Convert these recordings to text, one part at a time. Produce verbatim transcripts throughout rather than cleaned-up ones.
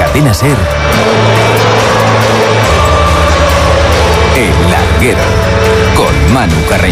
Cadena SER, El Larguero, con Manu Carreño.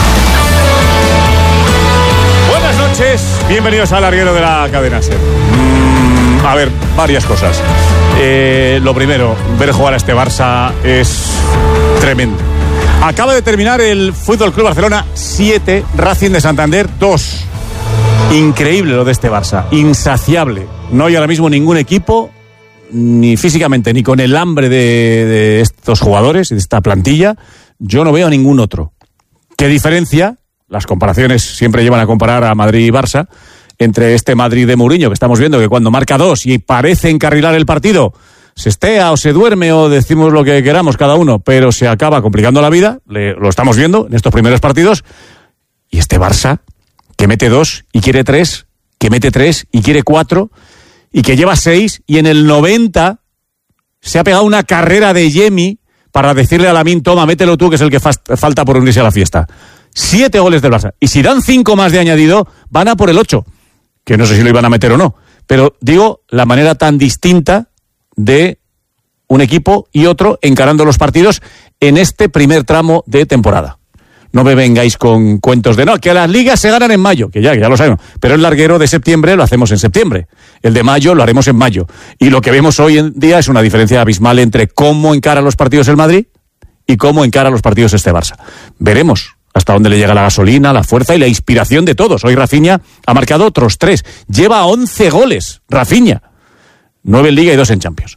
Buenas noches, bienvenidos al Larguero de la Cadena SER. Mm, a ver, varias cosas. Eh, lo primero, ver jugar a este Barça es tremendo. Acaba de terminar el Fútbol Club Barcelona siete, Racing de Santander dos. Increíble lo de este Barça, insaciable. No hay ahora mismo ningún equipo, ni físicamente, ni con el hambre de, de estos jugadores y de esta plantilla. Yo no veo a ningún otro. ¿Qué diferencia? Las comparaciones siempre llevan a comparar a Madrid y Barça. Entre este Madrid de Mourinho, que estamos viendo que cuando marca dos y parece encarrilar el partido, se estea o se duerme o decimos lo que queramos cada uno, pero se acaba complicando la vida. Le, lo estamos viendo en estos primeros partidos. Y este Barça, que mete dos y quiere tres, que mete tres y quiere cuatro, y que lleva seis, y en el noventa se ha pegado una carrera de Yemi para decirle a Lamine, toma, mételo tú, que es el que fa- falta por unirse a la fiesta. Siete goles del Barça. Y si dan cinco más de añadido, van a por el ocho. Que no sé si lo iban a meter o no. Pero digo, la manera tan distinta de un equipo y otro encarando los partidos en este primer tramo de temporada. No me vengáis con cuentos de no, que a las ligas se ganan en mayo, que ya, que ya lo sabemos. Pero el larguero de septiembre lo hacemos en septiembre. El de mayo lo haremos en mayo. Y lo que vemos hoy en día es una diferencia abismal entre cómo encara los partidos el Madrid y cómo encara los partidos este Barça. Veremos hasta dónde le llega la gasolina, la fuerza y la inspiración de todos. Hoy Rafinha ha marcado otros tres. Lleva once goles, Rafinha. Nueve en Liga y dos en Champions.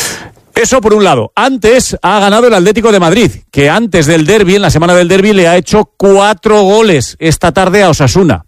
Eso por un lado. Antes ha ganado el Atlético de Madrid, que antes del derbi, en la semana del derbi, le ha hecho cuatro goles esta tarde a Osasuna.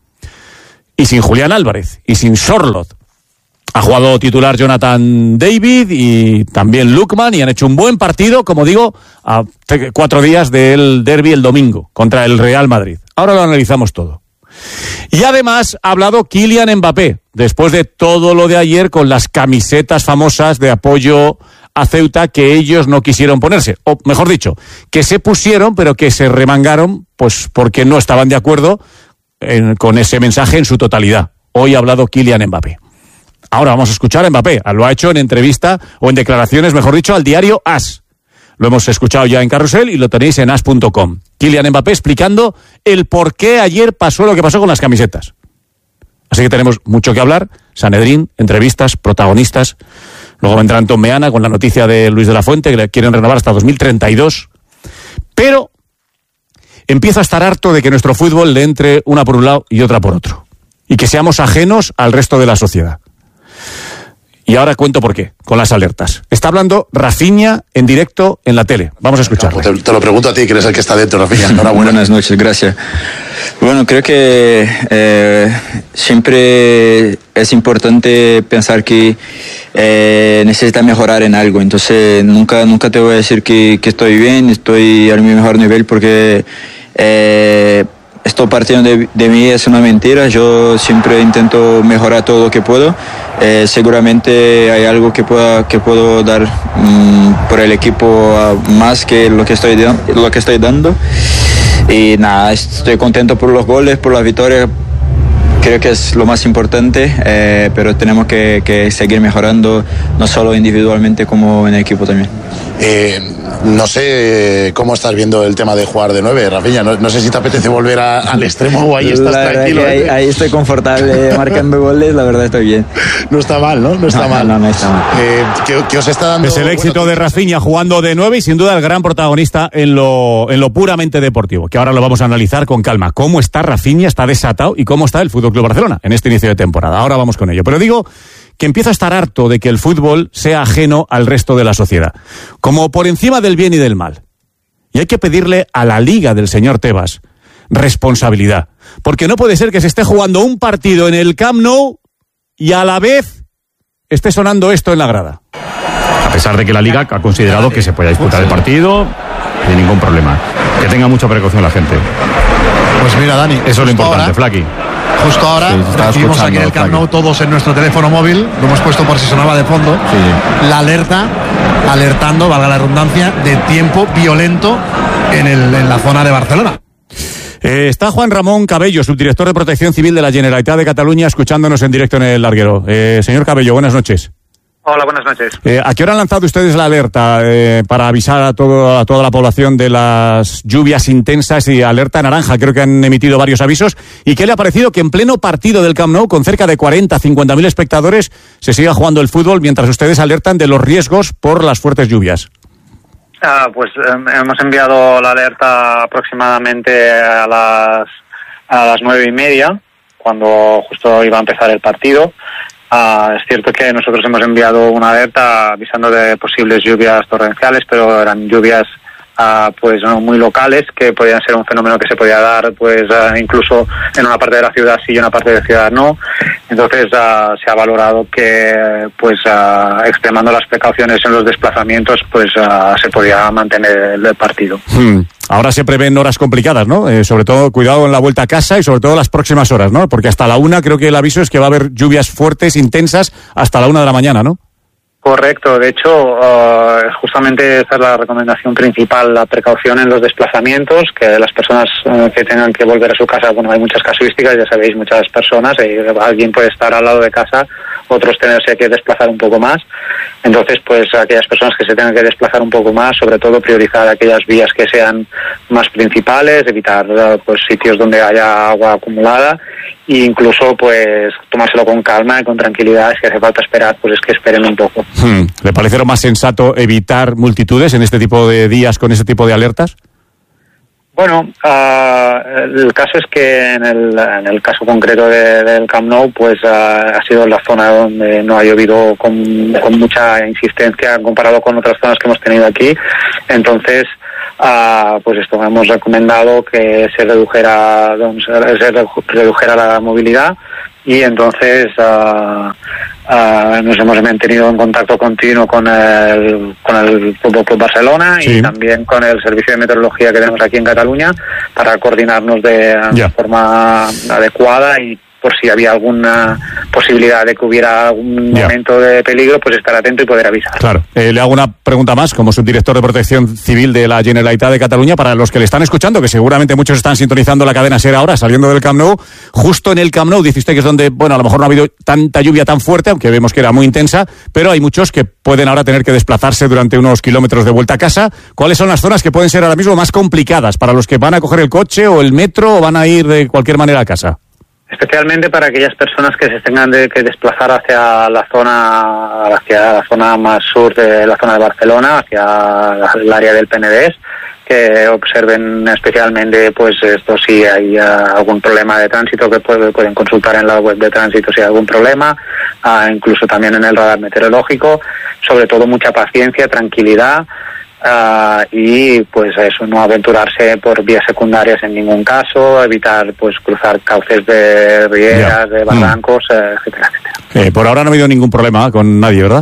Y sin Julián Álvarez, y sin Sorloth. Ha jugado titular Jonathan David y también Lookman, y han hecho un buen partido, como digo, a cuatro días del derbi el domingo contra el Real Madrid. Ahora lo analizamos todo. Y además ha hablado Kylian Mbappé, después de todo lo de ayer con las camisetas famosas de apoyo a Ceuta que ellos no quisieron ponerse, o mejor dicho, que se pusieron pero que se remangaron pues porque no estaban de acuerdo en, con ese mensaje en su totalidad. Hoy ha hablado Kylian Mbappé. Ahora vamos a escuchar a Mbappé. Lo ha hecho en entrevista o en declaraciones, mejor dicho, al diario AS. Lo hemos escuchado ya en Carrusel y lo tenéis en as punto com. Kylian Mbappé explicando el por qué ayer pasó lo que pasó con las camisetas. Así que tenemos mucho que hablar. Sanedrín, entrevistas, protagonistas. Luego vendrá Antón Meana con la noticia de Luis de la Fuente, que le quieren renovar hasta dos mil treinta y dos. Pero empiezo a estar harto de que nuestro fútbol le entre una por un lado y otra por otro. Y que seamos ajenos al resto de la sociedad. Y ahora cuento por qué, con las alertas. Está hablando Rafinha en directo en la tele. Vamos a escucharlo. Te, te lo pregunto a ti, que eres el que está dentro, Rafinha. Enhorabuena. Buenas noches, gracias. Bueno, creo que eh, siempre es importante pensar que eh, necesita mejorar en algo. Entonces, nunca, nunca te voy a decir que, que estoy bien, estoy a mi mejor nivel, porque eh, esto partiendo de, de mí es una mentira. Yo siempre intento mejorar todo lo que puedo. Eh, seguramente hay algo que pueda que puedo dar um, por el equipo uh, más que lo que estoy lo que estoy dando. Y nada, estoy contento por los goles, por la victoria. Creo que es lo más importante, eh, pero tenemos que, que seguir mejorando, no solo individualmente como en equipo también. Eh, no sé cómo estás viendo el tema de jugar de nueve, Rafinha. No, no sé si te apetece volver a, al extremo o ahí estás la tranquilo. Ahí, ¿eh? ahí estoy confortable marcando goles, la verdad estoy bien. No está mal, ¿no? No está no, mal. No, no está mal. Eh, ¿qué, qué os está dando? Es el éxito bueno, de Rafinha jugando de nueve y sin duda el gran protagonista en lo, en lo puramente deportivo, que ahora lo vamos a analizar con calma. ¿Cómo está Rafinha? ¿Está desatado? ¿Y cómo está el Fútbol Club Barcelona en este inicio de temporada? Ahora vamos con ello. Pero digo que empiezo a estar harto de que el fútbol sea ajeno al resto de la sociedad, como por encima del bien y del mal. Y hay que pedirle a la Liga del señor Tebas responsabilidad, porque no puede ser que se esté jugando un partido en el Camp Nou y a la vez esté sonando esto en la grada. A pesar de que la Liga ha considerado que se pueda disputar el partido sin ningún problema. Que tenga mucha precaución la gente. Pues mira, Dani, eso es lo importante, ahora, Flaqui. Justo ahora sí, recibimos aquí en el Camp Nou todos en nuestro teléfono móvil, lo hemos puesto por si sonaba de fondo, sí. La alerta, alertando, valga la redundancia, de tiempo violento en, el, en la zona de Barcelona. Eh, está Juan Ramón Cabello, subdirector de Protección Civil de la Generalitat de Cataluña, escuchándonos en directo en el larguero. Eh, señor Cabello, buenas noches. Hola, buenas noches. Eh, ¿A qué hora han lanzado ustedes la alerta eh, para avisar a, todo, a toda la población de las lluvias intensas y alerta naranja? Creo que han emitido varios avisos. ¿Y qué le ha parecido que en pleno partido del Camp Nou, con cerca de cuarenta, cincuenta mil espectadores, se siga jugando el fútbol mientras ustedes alertan de los riesgos por las fuertes lluvias? Ah, pues eh, hemos enviado la alerta aproximadamente a las, a las nueve y media, cuando justo iba a empezar el partido. Uh, es cierto que nosotros hemos enviado una alerta avisando de posibles lluvias torrenciales, pero eran lluvias uh, pues no muy locales, que podían ser un fenómeno que se podía dar pues uh, incluso en una parte de la ciudad sí y en una parte de la ciudad no. Entonces uh, se ha valorado que pues uh, extremando las precauciones en los desplazamientos pues uh, se podía mantener el partido. Hmm. Ahora se prevén horas complicadas, ¿no? Eh, sobre todo, cuidado en la vuelta a casa y sobre todo las próximas horas, ¿no? Porque hasta la una creo que el aviso es que va a haber lluvias fuertes, intensas, hasta la una de la mañana, ¿no? Correcto. De hecho, uh, justamente esa es la recomendación principal, la precaución en los desplazamientos, que las personas uh, que tengan que volver a su casa, bueno, hay muchas casuísticas, ya sabéis, muchas personas, eh, alguien puede estar al lado de casa, otros tenerse que desplazar un poco más. Entonces, pues aquellas personas que se tengan que desplazar un poco más, sobre todo priorizar aquellas vías que sean más principales, evitar pues sitios donde haya agua acumulada e incluso pues tomárselo con calma y con tranquilidad. Si hace falta esperar, pues es que esperen un poco. Hmm. ¿Le parece lo más sensato evitar multitudes en este tipo de días con ese tipo de alertas? Bueno, uh, el caso es que en el, en el caso concreto de, del Camp Nou, pues uh, ha sido la zona donde no ha llovido con, con mucha insistencia comparado con otras zonas que hemos tenido aquí. Entonces, uh, pues esto, hemos recomendado que se redujera, se redujera la movilidad. Y entonces uh, uh, nos hemos mantenido en contacto continuo con el con el Fútbol Club Barcelona sí. y también con el servicio de meteorología que tenemos aquí en Cataluña para coordinarnos de yeah. forma adecuada y por si había alguna posibilidad de que hubiera algún yeah. momento de peligro, pues estar atento y poder avisar. Claro. Eh, le hago una pregunta más, como subdirector de Protección Civil de la Generalitat de Cataluña, para los que le están escuchando, que seguramente muchos están sintonizando la cadena SER ahora, saliendo del Camp Nou. Justo en el Camp Nou, dice usted que es donde, bueno, a lo mejor no ha habido tanta lluvia tan fuerte, aunque vemos que era muy intensa, pero hay muchos que pueden ahora tener que desplazarse durante unos kilómetros de vuelta a casa. ¿Cuáles son las zonas que pueden ser ahora mismo más complicadas para los que van a coger el coche o el metro o van a ir de cualquier manera a casa? Especialmente para aquellas personas que se tengan de que desplazar hacia la zona hacia la zona más sur de la zona de Barcelona, hacia el área del Penedès, que observen especialmente pues esto si hay uh, algún problema de tránsito, que puede, pueden consultar en la web de tránsito si hay algún problema, uh, incluso también en el radar meteorológico. Sobre todo mucha paciencia, tranquilidad. Uh, y pues eso, no aventurarse por vías secundarias en ningún caso, evitar pues cruzar cauces de rieras, yeah. de barrancos, mm. uh, etcétera, etcétera. Eh, por ahora no ha habido ningún problema con nadie, ¿verdad?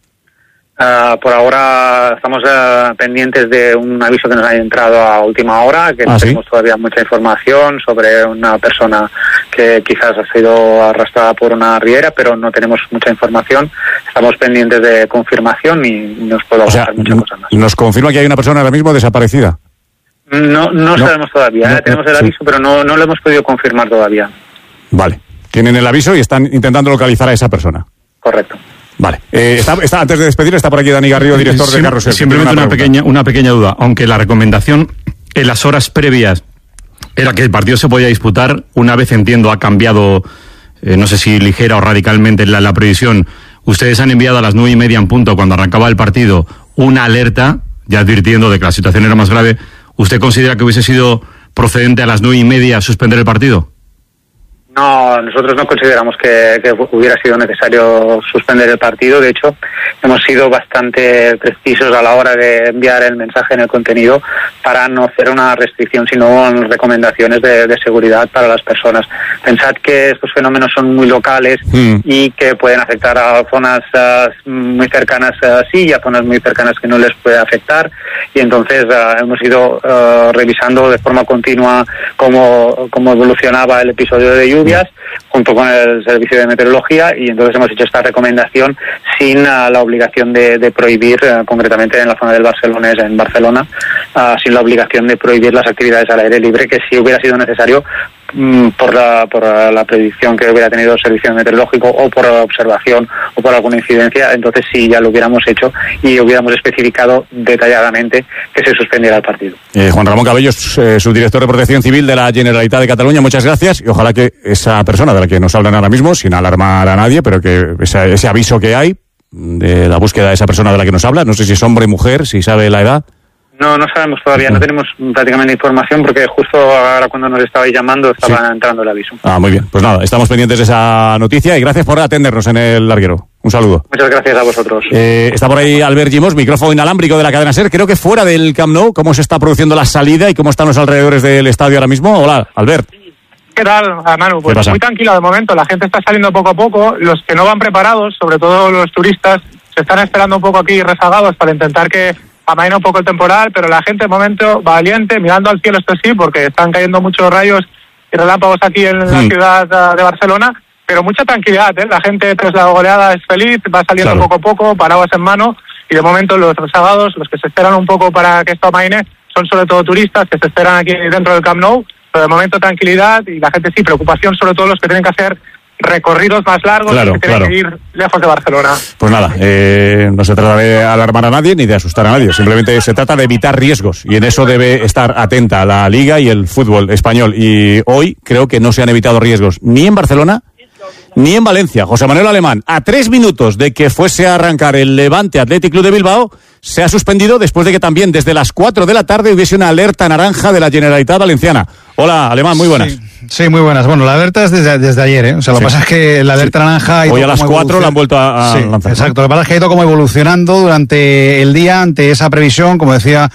Uh, por ahora estamos uh, pendientes de un aviso que nos ha entrado a última hora, que no ¿Ah, tenemos sí? todavía mucha información sobre una persona que quizás ha sido arrastrada por una riera, pero no tenemos mucha información. Estamos pendientes de confirmación y nos puedo avanzar muchas cosas más. ¿Nos confirma que hay una persona ahora mismo desaparecida? No, no, no sabemos todavía, no, ¿eh? tenemos el aviso, sí. pero no, no lo hemos podido confirmar todavía. Vale, tienen el aviso y están intentando localizar a esa persona. Correcto. Vale. Eh, está, está, antes de despedir, está por aquí Dani Garrido, director Sim, de Carrusel. Simplemente una, una pequeña, una pequeña duda. Aunque la recomendación en las horas previas era que el partido se podía disputar, una vez, entiendo, ha cambiado, eh, no sé si ligera o radicalmente la, la previsión. Ustedes han enviado a las nueve y media en punto, cuando arrancaba el partido, una alerta, ya advirtiendo de que la situación era más grave. ¿Usted considera que hubiese sido procedente a las nueve y media suspender el partido? No, nosotros no consideramos que, que hubiera sido necesario suspender el partido. De hecho, hemos sido bastante precisos a la hora de enviar el mensaje en el contenido para no hacer una restricción, sino recomendaciones de, de seguridad para las personas. Pensad que estos fenómenos son muy locales mm. y que pueden afectar a zonas uh, muy cercanas uh, sí y a zonas muy cercanas que no les puede afectar. Y entonces uh, hemos ido uh, revisando de forma continua cómo, cómo evolucionaba el episodio de lluvia junto con el servicio de meteorología, y entonces hemos hecho esta recomendación sin uh, la obligación de, de prohibir, uh, concretamente en la zona del Barcelonés, en Barcelona, uh, sin la obligación de prohibir las actividades al aire libre, que si hubiera sido necesario por la, por la predicción que hubiera tenido el servicio meteorológico o por observación o por alguna incidencia, entonces sí ya lo hubiéramos hecho y hubiéramos especificado detalladamente que se suspendiera el partido. Eh, Juan Ramón Cabellos, eh, subdirector de Protección Civil de la Generalitat de Cataluña, muchas gracias y ojalá que esa persona de la que nos hablan ahora mismo, sin alarmar a nadie, pero que ese, ese aviso que hay de la búsqueda de esa persona de la que nos habla, no sé si es hombre o mujer, si sabe la edad. No, no sabemos todavía, no tenemos prácticamente información porque justo ahora cuando nos estabais llamando estaba sí. entrando el aviso. Ah, muy bien, pues nada, estamos pendientes de esa noticia y gracias por atendernos en el larguero. Un saludo. Muchas gracias a vosotros. Eh, está por ahí Albert Gimos, micrófono inalámbrico de la cadena SER, creo que fuera del Camp Nou, ¿cómo se está produciendo la salida y cómo están los alrededores del estadio ahora mismo? Hola, Albert. ¿Qué tal, Manu? Pues muy tranquilo de momento, la gente está saliendo poco a poco, los que no van preparados, sobre todo los turistas, se están esperando un poco aquí rezagados para intentar que amaina un poco el temporal, pero la gente de momento valiente, mirando al cielo, esto sí, porque están cayendo muchos rayos y relámpagos aquí en sí. la ciudad de Barcelona, pero mucha tranquilidad, ¿eh? La gente tras la goleada es feliz, va saliendo claro. poco a poco, paraguas en mano, y de momento los rezagados, los que se esperan un poco para que esto amaine, son sobre todo turistas que se esperan aquí dentro del Camp Nou, pero de momento tranquilidad y la gente sí, preocupación sobre todo los que tienen que hacer recorridos más largos claro, que tienen claro. que ir lejos de Barcelona. Pues nada, eh, no se trata de alarmar a nadie ni de asustar a nadie, simplemente se trata de evitar riesgos y en eso debe estar atenta la Liga y el fútbol español y hoy creo que no se han evitado riesgos ni en Barcelona ni en Valencia. José Manuel Alemán, a tres minutos de que fuese a arrancar el Levante Athletic Club de Bilbao, se ha suspendido después de que también desde las cuatro de la tarde hubiese una alerta naranja de la Generalitat Valenciana. Hola, Alemán, muy buenas. Sí, sí, muy buenas. Bueno, la alerta es desde, desde ayer, ¿eh? O sea, lo que sí. pasa es que la alerta sí. naranja... Hoy a las cuatro la han vuelto a, a sí, lanzar. Exacto, lo que pasa es que ha ido como evolucionando durante el día ante esa previsión, como decía,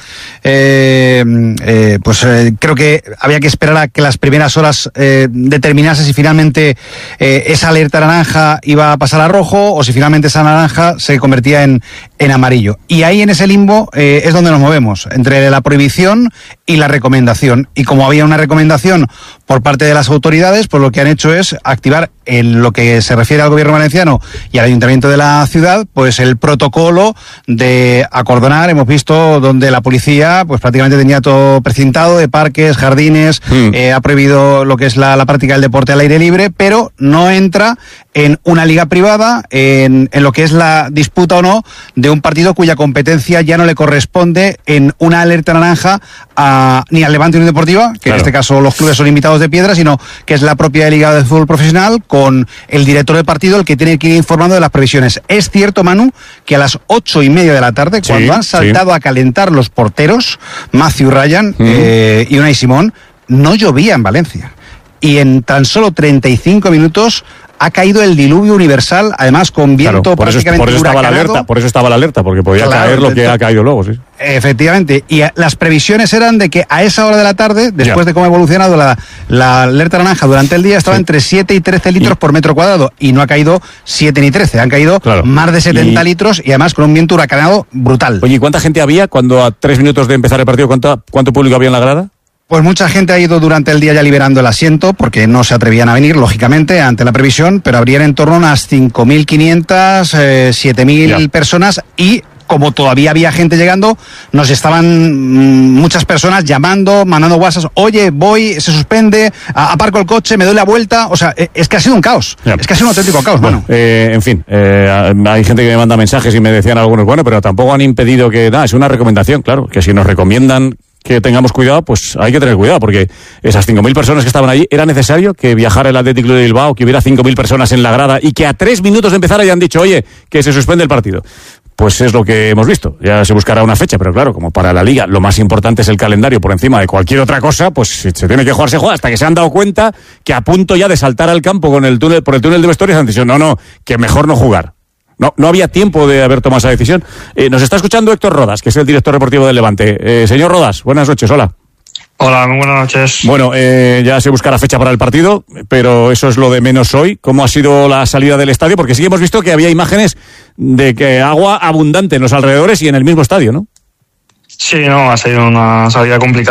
eh, eh, pues eh, creo que había que esperar a que las primeras horas eh, determinase si finalmente eh, esa alerta naranja iba a pasar a rojo o si finalmente esa naranja se convertía en, en amarillo. Y ahí en ese limbo eh, es donde nos movemos, entre la prohibición y la recomendación. Y como había una recomendación por parte de las autoridades, pues lo que han hecho es activar en lo que se refiere al gobierno valenciano y al ayuntamiento de la ciudad, pues el protocolo de acordonar. Hemos visto donde la policía pues prácticamente tenía todo precintado de parques, jardines, mm. eh, ha prohibido lo que es la, la práctica del deporte al aire libre, pero no entra en una liga privada, en, en lo que es la disputa o no de un partido cuya competencia ya no le corresponde en una alerta naranja a, ni al Levante Unión Deportiva, que claro. en este caso los clubes son invitados de piedra, sino que es la propia Liga de Fútbol Profesional con el director de partido el que tiene que ir informando de las previsiones. Es cierto, Manu, que a las ocho y media de la tarde, sí, cuando han saltado sí. a calentar los porteros, Matthew Ryan uh-huh. eh, y Unai Simón, no llovía en Valencia. Y en tan solo treinta y cinco minutos ha caído el diluvio universal, además con viento claro, por prácticamente eso, por eso estaba la alerta, por eso estaba la alerta, porque podía claro, caer lo que ha caído luego, sí. Efectivamente, y las previsiones eran de que a esa hora de la tarde, después ya. de cómo ha evolucionado la, la alerta naranja durante el día, estaba sí. entre siete y trece litros y... por metro cuadrado, y no ha caído siete ni trece, han caído claro. más de setenta y... litros, y además con un viento huracanado brutal. Oye, ¿y cuánta gente había cuando a tres minutos de empezar el partido, cuánto, cuánto público había en la grada? Pues mucha gente ha ido durante el día ya liberando el asiento porque no se atrevían a venir, lógicamente, ante la previsión, pero habrían en torno a unas cinco mil quinientas, eh, siete mil personas y como todavía había gente llegando, nos estaban mmm, muchas personas llamando, mandando WhatsApp, oye, voy, se suspende, aparco el coche, me doy la vuelta, o sea, es que ha sido un caos, ya. es que ha sido un auténtico caos, bueno. Eh, en fin, eh, hay gente que me manda mensajes y me decían algunos, bueno, pero tampoco han impedido que, nada, es una recomendación, claro, que si nos recomiendan que tengamos cuidado, pues hay que tener cuidado, porque esas cinco mil personas que estaban allí, ¿era necesario que viajara el Athletic Club de Bilbao, que hubiera cinco mil personas en la grada y que a tres minutos de empezar hayan dicho, oye, que se suspende el partido? Pues es lo que hemos visto. Ya se buscará una fecha, pero claro, como para la Liga lo más importante es el calendario por encima de cualquier otra cosa, pues si se tiene que jugar, se juega, hasta que se han dado cuenta que a punto ya de saltar al campo con el túnel, por el túnel de vestuarios han dicho, no, no, que mejor no jugar. No, no había tiempo de haber tomado esa decisión. Eh, nos está escuchando Héctor Rodas, que es el director deportivo del Levante. Eh, señor Rodas, buenas noches, hola. Hola, muy buenas noches. Bueno, eh, ya se buscará fecha para el partido, pero eso es lo de menos hoy. ¿Cómo ha sido la salida del estadio? Porque sí hemos visto que había imágenes de que agua abundante en los alrededores y en el mismo estadio, ¿no? Sí, no, ha sido una salida complicada.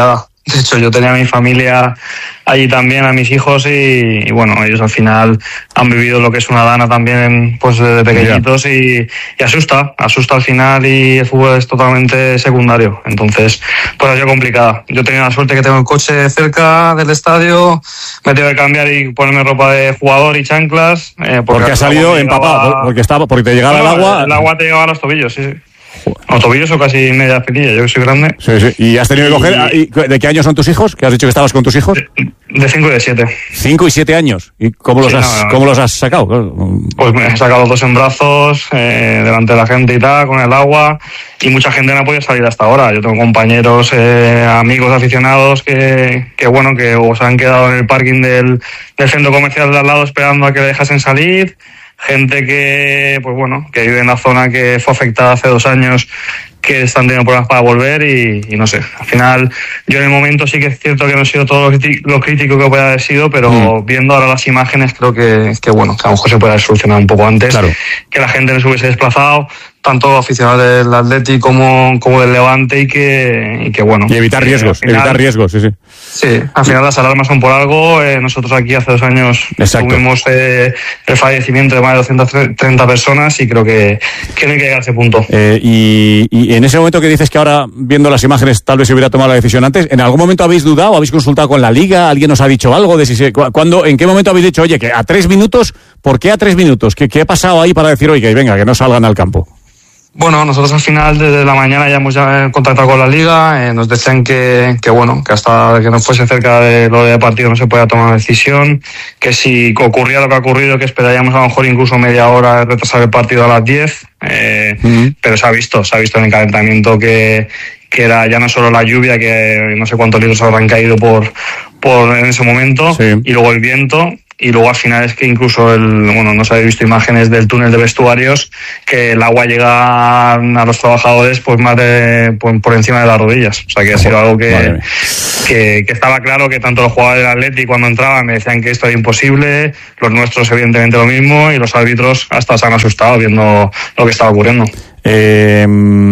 De hecho, yo tenía a mi familia allí también, a mis hijos, y, y bueno, ellos al final han vivido lo que es una dana también, pues desde pequeñitos, y, y asusta, asusta al final, y el fútbol es totalmente secundario. Entonces, pues ha sido complicada. Yo tenía la suerte que tengo el coche cerca del estadio, me tengo que cambiar y ponerme ropa de jugador y chanclas. Eh, porque porque ha salido empapado, llegaba... porque estaba, porque te llegaba no, el agua. El agua te llegaba a los tobillos, sí, sí. Los tobillos o casi media espinilla, yo que soy grande. Sí, sí. ¿Y has tenido que coger? ¿Y ¿De qué años son tus hijos? ¿Que has dicho que estabas con tus hijos? De cinco y de siete. Cinco y siete años. ¿Y cómo los, sí, has, no, ¿cómo los has sacado? Pues me he sacado dos en brazos, eh, delante de la gente y tal, con el agua. Y mucha gente no ha podido salir hasta ahora. Yo tengo compañeros, eh, amigos aficionados que, que bueno, que o se han quedado en el parking del, del centro comercial de al lado esperando a que le dejasen salir. Gente que, pues bueno, que vive en la zona que fue afectada hace dos años, que están teniendo problemas para volver y, y no sé. Al final, yo en el momento sí que es cierto que no he sido todo lo crítico que puede haber sido, pero mm. viendo ahora las imágenes creo que, que bueno, que a lo mejor se puede haber solucionado un poco antes, claro. Que la gente no se hubiese desplazado, tanto aficionados del Atleti como, como del Levante, y que, y que bueno. Y evitar riesgos, final, evitar riesgos, sí, sí. Sí, al final las alarmas son por algo. Eh, nosotros aquí hace dos años Exacto. tuvimos eh, el fallecimiento de más de doscientas treinta personas, y creo que, que no hay que llegar a ese punto. Eh, y, y en ese momento que dices que ahora, viendo las imágenes, tal vez se hubiera tomado la decisión antes, ¿en algún momento habéis dudado, habéis consultado con la Liga? ¿Alguien os ha dicho algo? De si se, ¿cuándo, ¿En qué momento habéis dicho, oye, que a tres minutos, ¿por qué a tres minutos? ¿Qué, qué ha pasado ahí para decir, oye, que venga, que no salgan al campo? Bueno, nosotros al final desde la mañana ya hemos ya contactado con la Liga, eh, nos decían que, que bueno, que hasta que no fuese cerca de lo de partido no se podía tomar una decisión, que si ocurría lo que ha ocurrido, que esperaríamos a lo mejor incluso media hora de retrasar el partido a las diez, eh, uh-huh. pero se ha visto, se ha visto en el calentamiento que, que era ya no solo la lluvia, que no sé cuántos litros habrán caído por, por en ese momento, sí. Y luego el viento. Y luego al final es que incluso, el, bueno, no se habéis visto imágenes del túnel de vestuarios, que el agua llega a los trabajadores pues más de por, por encima de las rodillas. O sea que ha sido algo que, que, que estaba claro, que tanto los jugadores del Atleti cuando entraban me decían que esto era imposible, los nuestros evidentemente lo mismo, y los árbitros hasta se han asustado viendo lo que estaba ocurriendo. Eh,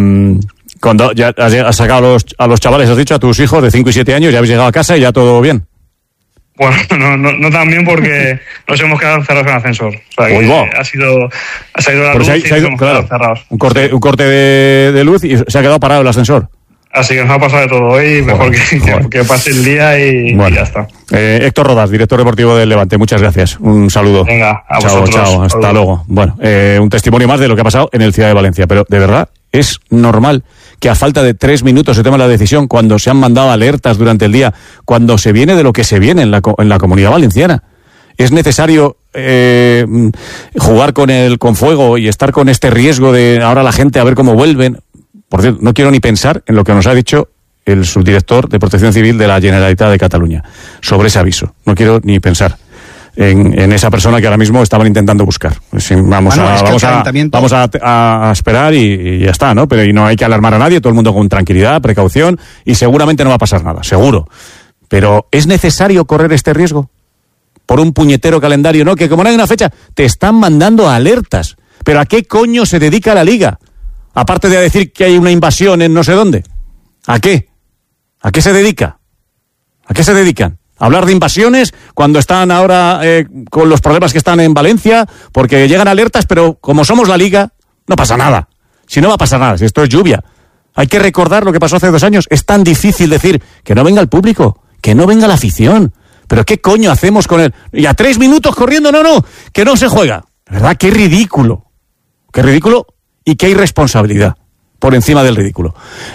cuando ya has sacado a los, a los chavales, has dicho, a tus hijos de cinco y siete años, ya habéis llegado a casa y ya todo bien. Bueno, no, no, no tan bien porque nos hemos quedado encerrados en el ascensor. O sea, que ha sido, ha salido la luz, y nos hemos quedado encerrados. Un corte, un corte de, de luz y se ha quedado parado el ascensor. Así que nos ha pasado de todo hoy, mejor que, que, que pase el día y, bueno, y ya está. Eh, Héctor Rodas, director deportivo del Levante, muchas gracias. Un saludo. Venga, a chao, vosotros. Chao, hasta saludo. Luego. Bueno, eh, un testimonio más de lo que ha pasado en el Ciudad de Valencia, pero de verdad es normal que a falta de tres minutos se tome la decisión cuando se han mandado alertas durante el día, cuando se viene de lo que se viene en la, en la Comunidad Valenciana. Es necesario eh, jugar con el con fuego y estar con este riesgo de ahora la gente a ver cómo vuelven. Por cierto, no quiero ni pensar en lo que nos ha dicho el subdirector de Protección Civil de la Generalitat de Cataluña sobre ese aviso. No quiero ni pensar en, en esa persona que ahora mismo estaban intentando buscar. Sí, vamos, bueno, a, vamos, a, vamos a, a esperar y, y ya está, ¿no? Pero y no hay que alarmar a nadie, todo el mundo con tranquilidad, precaución, y seguramente no va a pasar nada, seguro. Pero ¿es necesario correr este riesgo? Por un puñetero calendario, ¿no? Que como no hay una fecha, te están mandando alertas. ¿Pero a qué coño se dedica la Liga? Aparte de decir que hay una invasión en no sé dónde. ¿A qué? ¿A qué se dedica? ¿A qué se dedican? ¿A hablar de invasiones cuando están ahora eh, con los problemas que están en Valencia? Porque llegan alertas, pero como somos la Liga, no pasa nada. Si no va a pasar nada, si esto es lluvia. Hay que recordar lo que pasó hace dos años. Es tan difícil decir que no venga el público, que no venga la afición. ¿Pero qué coño hacemos con él? Y a tres minutos corriendo, no, no, que no se juega. De verdad, qué ridículo. Qué ridículo y qué irresponsabilidad por encima del ridículo.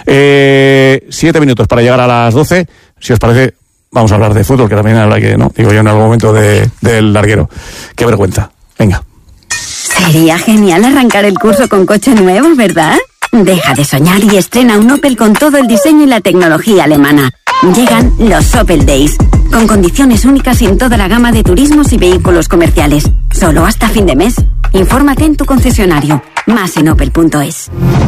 Eh, siete minutos para llegar a las doce. Si os parece, vamos a hablar de fútbol, que también habla que, ¿no? Digo yo en algún momento de, del larguero. Qué vergüenza. Venga. Sería genial arrancar el curso con coche nuevo, ¿verdad? Deja de soñar y estrena un Opel con todo el diseño y la tecnología alemana. Llegan los Opel Days, con condiciones únicas en toda la gama de turismos y vehículos comerciales. Solo hasta fin de mes. Infórmate en tu concesionario. Más en opel punto es.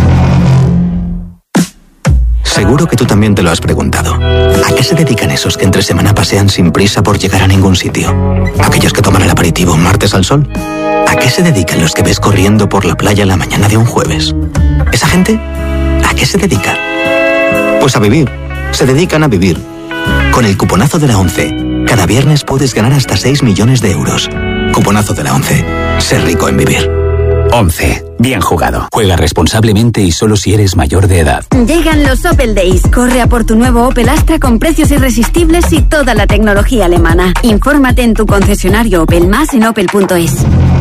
Seguro que tú también te lo has preguntado. ¿A qué se dedican esos que entre semana pasean sin prisa por llegar a ningún sitio? ¿Aquellos que toman el aperitivo un martes al sol? ¿A qué se dedican los que ves corriendo por la playa la mañana de un jueves? ¿Esa gente? ¿A qué se dedica? Pues a vivir. Se dedican a vivir. Con el cuponazo de la ONCE, cada viernes puedes ganar hasta seis millones de euros. Cuponazo de la ONCE. Ser rico en vivir. once. Bien jugado. Juega responsablemente y solo si eres mayor de edad. Llegan los Opel Days. Corre a por tu nuevo Opel Astra con precios irresistibles y toda la tecnología alemana. Infórmate en tu concesionario Opel, más en opel punto es.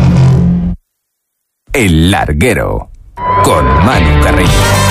El Larguero, con Manu Carreño.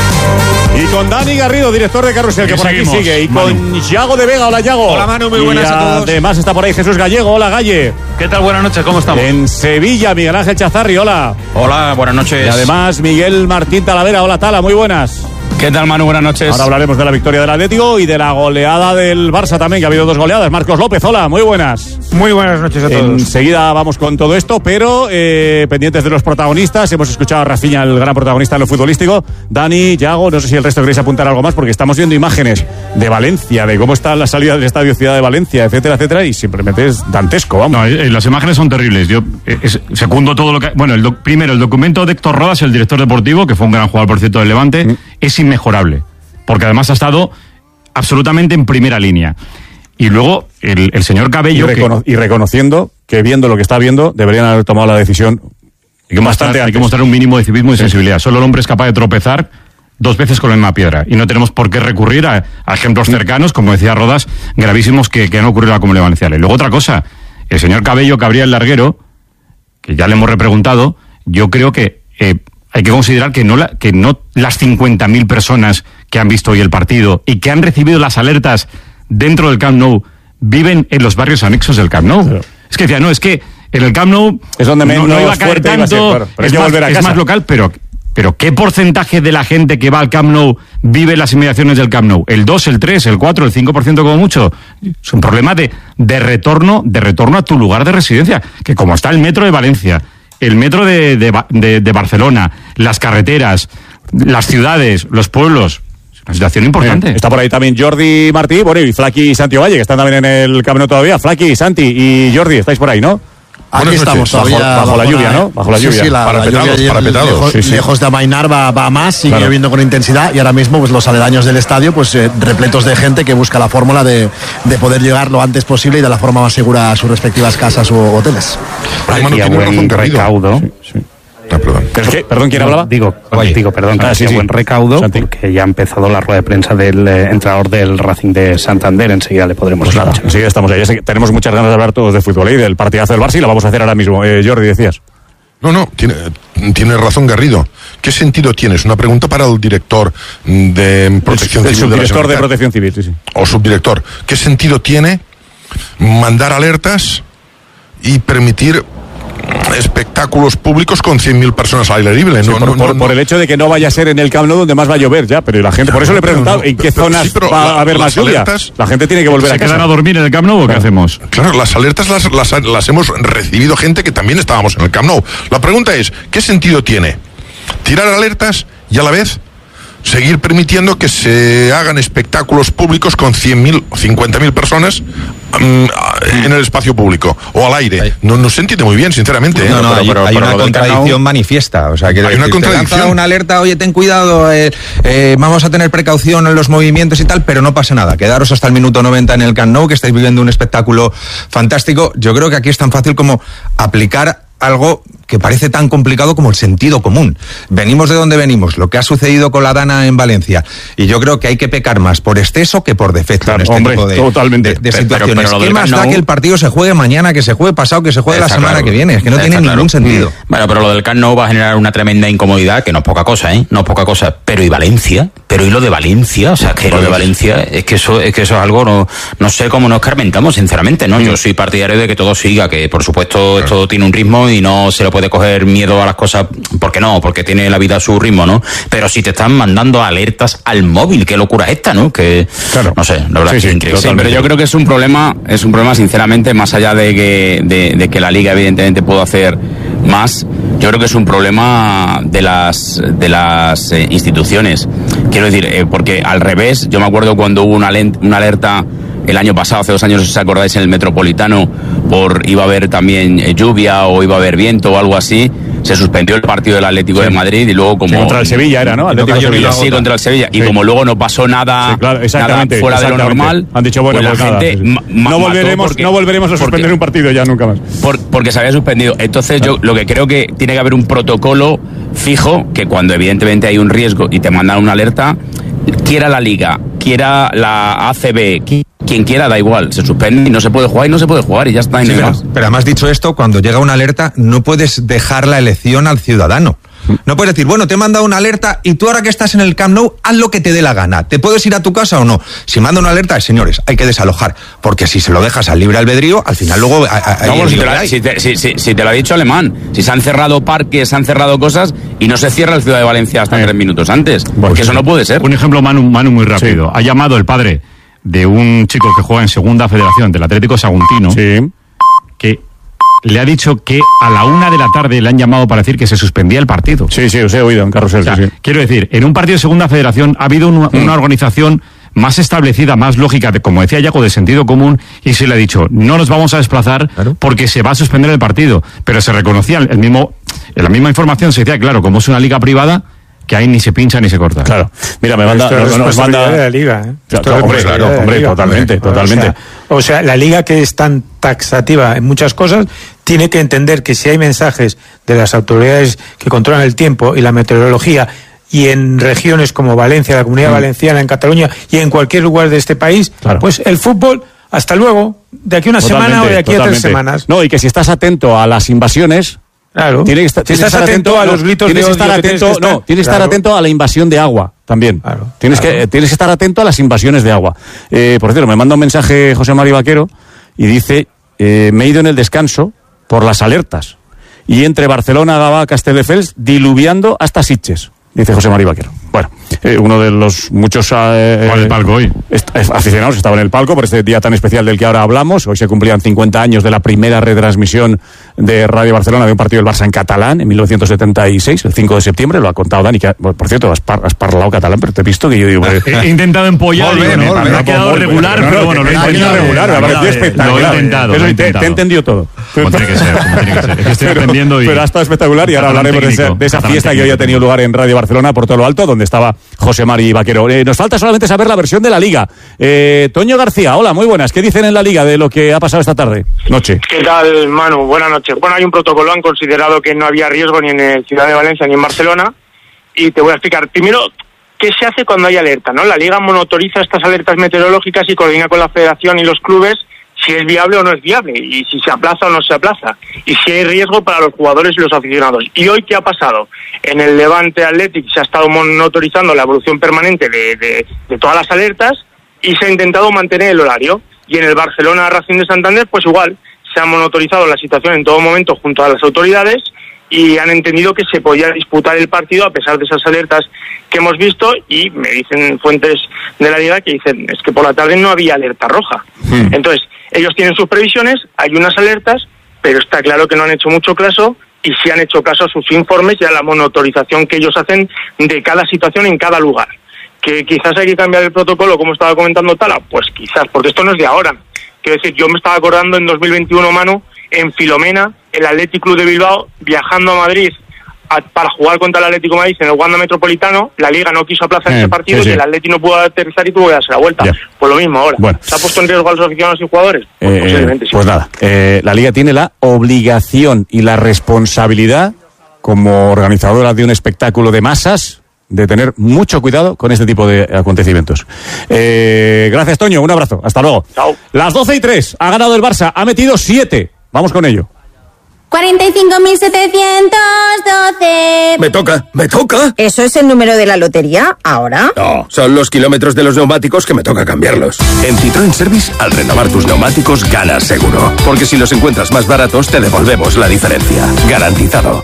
Y con Dani Garrido, director de Carrusel, que por aquí sigue. Y Manu. con Yago de Vega. Hola, Yago. Hola, Manu, muy buenas y a todos. Además está por ahí Jesús Gallego. Hola, Galle. ¿Qué tal? Buenas noches, ¿cómo estamos? En Sevilla, Miguel Ángel Chazarri. Hola. Hola, buenas noches. Y además Miguel Martín Talavera. Hola, Tala, muy buenas. ¿Qué tal, Manu? Buenas noches. Ahora hablaremos de la victoria del Atlético y de la goleada del Barça también, que ha habido dos goleadas. Marcos López, hola, muy buenas. Muy buenas noches a todos. Enseguida vamos con todo esto, pero eh, pendientes de los protagonistas. Hemos escuchado a Rafinha, el gran protagonista en lo futbolístico. Dani, Yago, no sé si el resto queréis apuntar algo más, porque estamos viendo imágenes de Valencia, de cómo está la salida del Estadio Ciudad de Valencia, etcétera, etcétera, y simplemente es dantesco, vamos. No, eh, las imágenes son terribles. Yo eh, es, secundo todo lo que... Bueno, el doc, primero, el documento de Héctor Rodas, el director deportivo, que fue un gran jugador, por cierto, del Levante, mm. es inmejorable. Porque además ha estado absolutamente en primera línea. Y luego el, el señor Cabello... Y, recono- que, y reconociendo que viendo lo que está viendo, deberían haber tomado la decisión hay que mostrar, bastante Hay que mostrar un mínimo de civismo y sí. sensibilidad. Solo el hombre es capaz de tropezar dos veces con la misma piedra. Y no tenemos por qué recurrir a, a ejemplos cercanos, como decía Rodas, gravísimos que, que han ocurrido en la Comunidad Valenciana. Y luego otra cosa, el señor Cabello, que abría el larguero, que ya le hemos repreguntado, yo creo que... Eh, hay que considerar que no, la, que no las cincuenta mil personas que han visto hoy el partido y que han recibido las alertas dentro del Camp Nou viven en los barrios anexos del Camp Nou. Pero, es que decía, no, es que en el Camp Nou es donde menos no, no iba a caer tanto, ser, claro, pero es, hay que más, volver a es casa. más local, pero, pero ¿qué porcentaje de la gente que va al Camp Nou vive en las inmediaciones del Camp Nou? ¿El dos, el tres, el cuatro, el cinco por ciento como mucho? Es un problema de, de, retorno, de retorno a tu lugar de residencia, que como está el metro de Valencia, el metro de, de, de, de Barcelona, las carreteras, las ciudades, los pueblos. Es una situación importante. Bien, está por ahí también Jordi Martí, bueno, y Flaqui y Santi Ovalle, que están también en el camino todavía. Flaqui, Santi y Jordi, estáis por ahí, ¿no? Aquí Buenas estamos todavía bajo, bajo, bajo la lluvia, ¿no? Bajo la sí, lluvia. Sí, la, parapetados, la lluvia parapetados. Lejos, sí, sí. lejos de amainar va, va más, sigue claro. lloviendo con intensidad y ahora mismo pues los aledaños del estadio pues eh, repletos de gente que busca la fórmula de, de poder llegar lo antes posible y de la forma más segura a sus respectivas casas u hoteles. Y a buen recaudo. Sí, sí. Ah, perdón. ¿Pero es que, perdón, ¿quién hablaba? Digo, digo perdón, que ah, sí, sí. buen recaudo, Santi. Porque ya ha empezado la rueda de prensa del eh, entrenador del Racing de Santander, enseguida le podremos pues nada, enseguida estamos ahí. Tenemos muchas ganas de hablar todos de fútbol y del partidazo del Barça y lo vamos a hacer ahora mismo. Eh, Jordi, decías. No, no, tiene, tiene razón Garrido. ¿Qué sentido tiene? Es una pregunta para el director de Protección el, Civil. El subdirector de, de Protección Civil, sí, sí. O subdirector. ¿Qué sentido tiene mandar alertas y permitir espectáculos públicos con cien mil personas al aire libre? Sí, no, por, no, por, no, por el hecho de que no vaya a ser en el Camp Nou donde más va a llover ya, pero la gente, por eso le he preguntado no, en qué pero, zonas sí, pero va la, a haber más lluvia. Alertas, la gente tiene que volver ¿se a casa. quedan a dormir en el Camp Nou o qué hacemos? Claro, las alertas las, las, las hemos recibido gente que también estábamos en el Camp Nou. La pregunta es, ¿qué sentido tiene tirar alertas y a la vez seguir permitiendo que se hagan espectáculos públicos con cien mil o cincuenta mil personas um, en el espacio público o al aire? No, no se entiende muy bien, sinceramente. ¿eh? No, no, pero, hay, pero, hay pero una contradicción manifiesta. O sea, que hay decir, una contradicción. Te lanza una alerta, oye, ten cuidado, eh, eh, vamos a tener precaución en los movimientos y tal, pero no pasa nada. Quedaros hasta el minuto noventa en el Camp Nou, que estáis viviendo un espectáculo fantástico. Yo creo que aquí es tan fácil como aplicar algo que parece tan complicado como el sentido común. Venimos de donde venimos, lo que ha sucedido con la Dana en Valencia, y yo creo que hay que pecar más por exceso que por defecto claro, en este hombre, tipo de, totalmente. de, de situaciones. Pero, pero ¿qué más da que el partido se juegue mañana, que se juegue pasado, que se juegue Está la semana claro. que viene? Es que no Está tiene claro. ningún sentido. Mm. Bueno, pero lo del Camp Nou va a generar una tremenda incomodidad, que no es poca cosa, ¿eh? No es poca cosa. Pero ¿y Valencia? Pero ¿y lo de Valencia? O sea, que lo de Valencia, es que eso es que eso es algo, no, no sé cómo nos escarmentamos, sinceramente, ¿no? Mm. Yo soy partidario de que todo siga, que por supuesto claro. esto tiene un ritmo y no se le puede coger miedo a las cosas, porque no, porque tiene la vida a su ritmo, ¿no? Pero si te están mandando alertas al móvil, qué locura es esta, ¿no? Que, claro. no sé, la verdad sí, que es increíble. Sí, pero yo creo que es un problema, es un problema sinceramente, más allá de que, de, de que la Liga evidentemente pueda hacer más, yo creo que es un problema de las, de las eh, instituciones. Quiero decir, eh, porque al revés, yo me acuerdo cuando hubo una, lent, una alerta el año pasado, hace dos años, si os acordáis, en el Metropolitano, por iba a haber también lluvia o iba a haber viento o algo así, se suspendió el partido del Atlético sí. de Madrid y luego como... Sí, contra el Sevilla era, ¿no? Atlético Sevilla. Sí, contra el Sevilla. Sí. Y como luego no pasó nada, sí, claro, nada fuera de lo normal, han dicho, bueno, pues, pues la gente sí, sí. no, volveremos, porque, no volveremos a suspender porque, un partido ya nunca más. Por, porque se había suspendido. Entonces claro. yo lo que creo que tiene que haber un protocolo fijo, que cuando evidentemente hay un riesgo y te mandan una alerta, quiera la Liga, quiera la A C B, quien quiera, da igual, se suspende y no se puede jugar y no se puede jugar y ya está. Sí, pero, pero además, dicho esto, cuando llega una alerta no puedes dejar la elección al ciudadano. No puedes decir, bueno, te he mandado una alerta y tú ahora que estás en el Camp Nou, haz lo que te dé la gana. ¿Te puedes ir a tu casa o no? Si manda una alerta, señores, hay que desalojar. Porque si se lo dejas al libre albedrío, al final luego... Hay, no, si, te la, si, te, si, si, si te lo ha dicho Alemán, si se han cerrado parques, se han cerrado cosas y no se cierra el Ciudad de Valencia hasta eh. tres minutos antes. Bueno, porque sí. eso no puede ser. Un ejemplo, Manu, Manu muy rápido. Sí. Ha llamado el padre de un chico que juega en Segunda Federación del Atlético Saguntino, sí. que... le ha dicho que a la una de la tarde le han llamado para decir que se suspendía el partido. Sí, sí, os he oído en Carrusel. O sea, sí, sí. Quiero decir, en un partido de Segunda Federación ha habido una, mm. una organización más establecida, más lógica, de, como decía Jaco, de sentido común, y se le ha dicho, no nos vamos a desplazar claro. porque se va a suspender el partido. Pero se reconocía el mismo, en la misma información se decía, claro, como es una liga privada, que ahí ni se pincha ni se corta. Claro. Mira, me manda... Esto es nos manda de la liga, ¿eh? Claro, hombre, claro, hombre, liga, totalmente, hombre. totalmente. O sea, o sea, la liga, que es tan taxativa en muchas cosas, tiene que entender que si hay mensajes de las autoridades que controlan el tiempo y la meteorología, y en regiones como Valencia, la Comunidad mm. Valenciana, en Cataluña y en cualquier lugar de este país, claro. pues el fútbol, hasta luego, de aquí a una totalmente, semana o de aquí totalmente. a tres semanas. No, y que si estás atento a las invasiones... Claro. Tiene que estar, si estás estar atento, atento a los gritos tienes de odio, estar atento, que tienes que estar, no, tienes que claro. estar atento a la invasión de agua también. Claro, tienes claro. que tienes que estar atento a las invasiones de agua. Eh, por cierto, me manda un mensaje José Mari Vaquero y dice, eh, me he ido en el descanso por las alertas y entre Barcelona, Gavà, Castelldefels diluviando hasta Sitges, dice José Mari Vaquero. Bueno, eh, uno de los muchos eh, el palco hoy. Est- aficionados estaba en el palco por este día tan especial del que ahora hablamos. Hoy se cumplían cincuenta años de la primera retransmisión de Radio Barcelona de un partido del Barça en catalán en mil novecientos setenta y seis, el cinco de septiembre. Lo ha contado Dani, que por cierto, has, par- has parlado catalán, pero te he visto que yo digo... Pues, he intentado empollar, digo, me, me ha quedado regular, no, pero bueno, lo he intentado. regular, me ha parecido espectacular. Lo he intentado. Eso, te, te he entendido todo. Como tiene que ser, como tiene que ser. Es que estoy pero, aprendiendo y... Pero ha estado espectacular y ahora hablaremos de esa, de esa fiesta técnico. que hoy ha tenido lugar en Radio Barcelona por todo lo alto, donde estaba José Mari Vaquero. Eh, nos falta solamente saber la versión de la Liga. Eh, Toño García, hola, muy buenas. ¿Qué dicen en la Liga de lo que ha pasado esta tarde? Noche. ¿Qué tal, Manu? Buenas noches. Bueno, hay un protocolo, han considerado que no había riesgo ni en el Ciudad de Valencia ni en Barcelona, y te voy a explicar. Primero, ¿qué se hace cuando hay alerta, no? La Liga monitoriza estas alertas meteorológicas y coordina con la Federación y los clubes si es viable o no es viable, y si se aplaza o no se aplaza, y si hay riesgo para los jugadores y los aficionados. ¿Y hoy qué ha pasado? En el Levante Athletic se ha estado monitorizando la evolución permanente de, de, de todas las alertas y se ha intentado mantener el horario. Y en el Barcelona Racing de Santander, pues igual, se ha monitorizado la situación en todo momento junto a las autoridades y han entendido que se podía disputar el partido a pesar de esas alertas que hemos visto, y me dicen fuentes de la Liga que dicen, es que por la tarde no había alerta roja. Hmm. Entonces, ellos tienen sus previsiones, hay unas alertas, pero está claro que no han hecho mucho caso, y sí han hecho caso a sus informes y a la monitorización que ellos hacen de cada situación en cada lugar. Que quizás hay que cambiar el protocolo, como estaba comentando Tala, pues quizás, porque esto no es de ahora. Quiero decir, yo me estaba acordando en dos mil veintiuno, Manu, en Filomena, el Athletic Club de Bilbao, viajando a Madrid a, para jugar contra el Atlético de Madrid en el Wanda Metropolitano. La Liga no quiso aplazar eh, ese partido sí, sí. y el Athletic no pudo aterrizar y tuvo que darse la vuelta. Yeah. Pues lo mismo ahora. Bueno. ¿Se ha puesto en riesgo a los aficionados y jugadores? Pues, eh, posiblemente sí. Pues nada, eh, la Liga tiene la obligación y la responsabilidad, como organizadora de un espectáculo de masas, de tener mucho cuidado con este tipo de acontecimientos. Eh, gracias, Toño. Un abrazo. Hasta luego. Chao. Las doce y tres. Ha ganado el Barça. Ha metido siete. Vamos con ello. cuarenta y cinco mil setecientos doce. Me toca, me toca. ¿Eso es el número de la lotería ahora? No, son los kilómetros de los neumáticos que me toca cambiarlos. En Citroën Service, al renovar tus neumáticos, ganas seguro. Porque si los encuentras más baratos, te devolvemos la diferencia. Garantizado.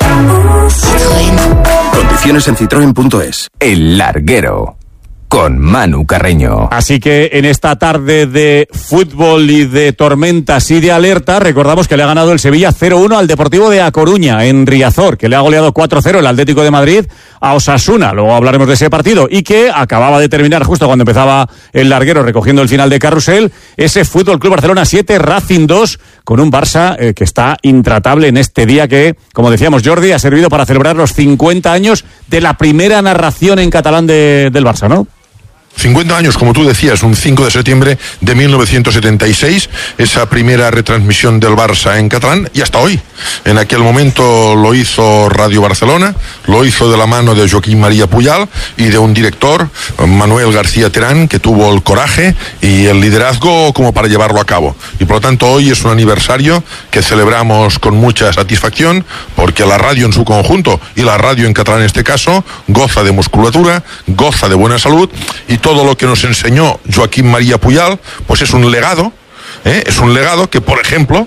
Citroën. Condiciones en citroen punto es. El Larguero. Con Manu Carreño. Así que en esta tarde de fútbol y de tormentas y de alerta, recordamos que le ha ganado el Sevilla cero uno al Deportivo de A Coruña en Riazor, que le ha goleado cuatro cero el Atlético de Madrid a Osasuna, luego hablaremos de ese partido, y que acababa de terminar justo cuando empezaba el larguero recogiendo el final de carrusel, ese Fútbol Club Barcelona siete, Racing dos, con un Barça eh, que está intratable en este día que, como decíamos, Jordi, ha servido para celebrar los cincuenta años de la primera narración en catalán de, del Barça, ¿no? cincuenta años, como tú decías, un cinco de septiembre de mil novecientos setenta y seis, esa primera retransmisión del Barça en catalán, y hasta hoy. En aquel momento lo hizo Radio Barcelona, lo hizo de la mano de Joaquín María Puyal y de un director, Manuel García Terán, que tuvo el coraje y el liderazgo como para llevarlo a cabo. Y por lo tanto hoy es un aniversario que celebramos con mucha satisfacción, porque la radio en su conjunto, y la radio en catalán en este caso, goza de musculatura, goza de buena salud, y todo lo que nos enseñó Joaquín María Puyal, pues es un legado, ¿eh? es un legado que, por ejemplo,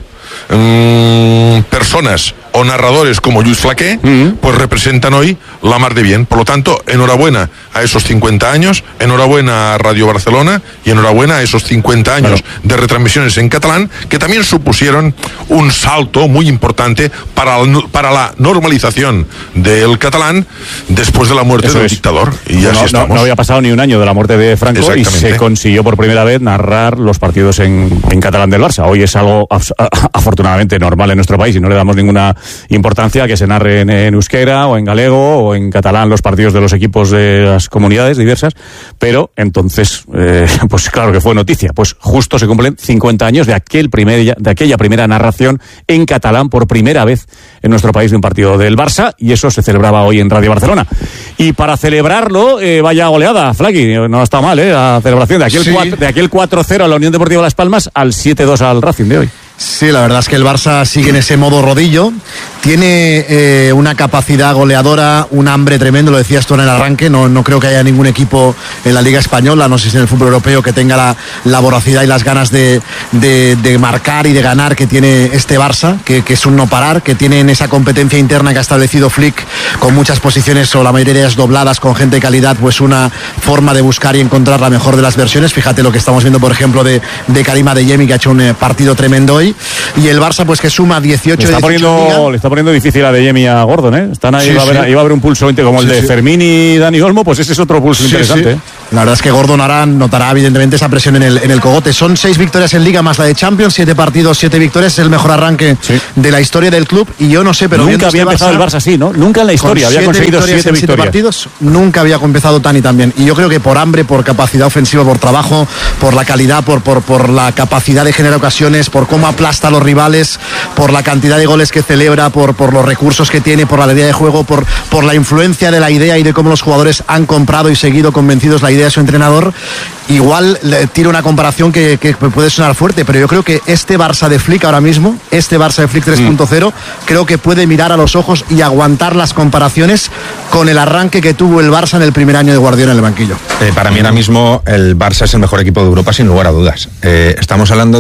mmm, personas o narradores como Lluís Flaqué, mm-hmm. pues representan hoy la mar de bien. Por lo tanto, enhorabuena a esos cincuenta años, enhorabuena a Radio Barcelona y enhorabuena a esos cincuenta años bueno. de retransmisiones en catalán, que también supusieron un salto muy importante para, para la normalización del catalán después de la muerte Eso del es. dictador. Y no, así estamos. No, no había pasado ni un año de la muerte de Franco y se consiguió por primera vez narrar los partidos en, en catalán del Barça. Hoy es algo afortunadamente normal en nuestro país y no le damos ninguna importancia a que se narre en, en euskera o en galego o en catalán los partidos de los equipos de las comunidades diversas, pero entonces eh, pues claro que fue noticia, pues justo se cumplen cincuenta años de aquel primer, de aquella primera narración en catalán por primera vez en nuestro país de un partido del Barça, y eso se celebraba hoy en Radio Barcelona. Y para celebrarlo, eh, vaya goleada, Flaqui, no ha estado mal, eh, la celebración de aquel, sí. cuatro, de aquel cuatro cero a la Unión Deportiva Las Palmas al siete dos al Racing de hoy. Sí, la verdad es que el Barça sigue en ese modo rodillo, tiene eh, una capacidad goleadora, un hambre tremendo, lo decías tú en el arranque, no, no creo que haya ningún equipo en la Liga Española, no sé si en el fútbol europeo, que tenga la, la voracidad y las ganas de, de, de marcar y de ganar que tiene este Barça, que, que es un no parar, que tiene en esa competencia interna que ha establecido Flick, con muchas posiciones o la mayoría de ellas dobladas, con gente de calidad, pues una forma de buscar y encontrar la mejor de las versiones. Fíjate lo que estamos viendo, por ejemplo, de, de Karim Adeyemi, que ha hecho un eh, partido tremendo hoy. Y el Barça, pues que suma dieciocho, le está poniendo, le está poniendo difícil a Adeyemi a Gordon, ¿eh? Están ahí, sí, iba, a haber, sí. iba a haber un pulso como el sí, de sí. Fermín y Dani Olmo, pues ese es otro pulso sí, interesante. Sí. La verdad es que Gordon ahora notará evidentemente esa presión en el, en el cogote. Son seis victorias en Liga más la de Champions, siete partidos, siete victorias, es el mejor arranque sí. de la historia del club. Y yo no sé, pero nunca había este empezado Barça, el Barça así, ¿no? Nunca en la historia había conseguido siete victorias. Siete partidos, nunca había empezado tan y tan bien. Y yo creo que por hambre, por capacidad ofensiva, por trabajo, por la calidad, por, por, por la capacidad de generar ocasiones, por cómo aplasta a los rivales, por la cantidad de goles que celebra, por, por los recursos que tiene, por la alegría de juego, por, por la influencia de la idea y de cómo los jugadores han comprado y seguido convencidos la idea de su entrenador. Igual le tiro una comparación que, que puede sonar fuerte, pero yo creo que este Barça de Flick ahora mismo, este Barça de Flick tres punto cero, mm. creo que puede mirar a los ojos y aguantar las comparaciones con el arranque que tuvo el Barça en el primer año de Guardiola en el banquillo. Eh, para mí ahora mismo el Barça es el mejor equipo de Europa sin lugar a dudas. Eh, estamos hablando